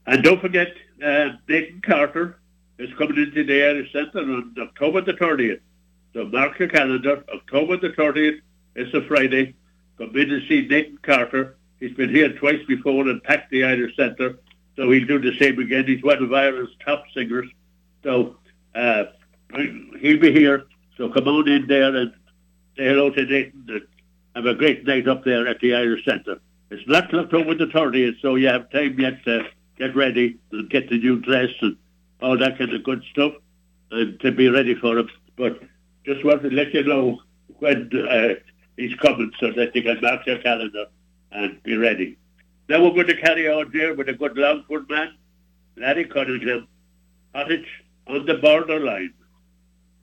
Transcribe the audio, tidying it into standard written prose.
And don't forget, Nathan Carter is coming into the Irish Centre on October the 30th. So mark your calendar. October the 30th is a Friday. Come in and see Nathan Carter. He's been here twice before and packed the Irish Centre. So he'll do the same again. He's one of Ireland's top singers. So he'll be here. So come on in there and say hello to Nathan and have a great night up there at the Irish Centre. It's not October the 30th, so you have time yet to get ready and get the new dress and all that kind of good stuff and to be ready for it. But just want to let you know when he's coming so that you can mark your calendar and be ready. Now we're going to carry on here with a good Longford man, Larry Cunningham, Cottage on the Borderline.